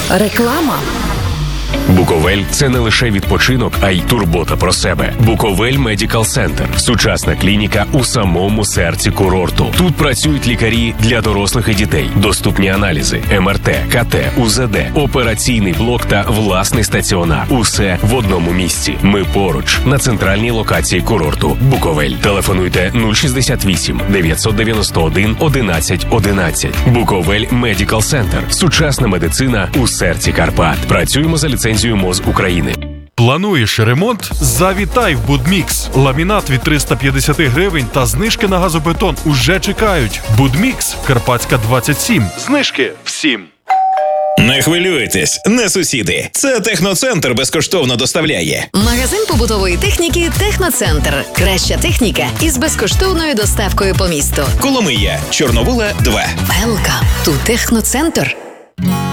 Реклама. Буковель – це не лише відпочинок, а й турбота про себе. Буковель Медикал Центр – сучасна клініка у самому серці курорту. Тут працюють лікарі для дорослих і дітей, доступні аналізи, МРТ, КТ, УЗД, операційний блок та власний стаціонар. Усе в одному місці. Ми поруч, на центральній локації курорту. Буковель. Телефонуйте 068 991 11 11. Буковель Медикал Центр. Сучасна медицина у серці Карпат. Працюємо за ліцензією МОЗ України. Плануєш ремонт? Завітай в Будмікс. Ламінат від 350 гривень та знижки на газобетон уже чекають. Будмікс, Карпатська 27. Знижки всім. Не хвилюйтесь, не сусіди. Це Техноцентр безкоштовно доставляє. Магазин побутової техніки «Техноцентр». Краща техніка із безкоштовною доставкою по місту. Коломия, Чорновола, 2. Welcome to «Техноцентр».